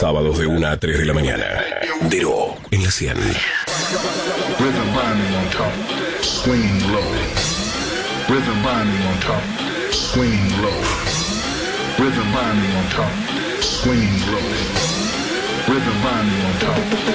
Sábados de 1 a 3 de la mañana. Dero en la 100. Rhythm binding on top, swing low. Rhythm binding on top, swing low. Rhythm binding on top, swing low. Rhythm binding on top.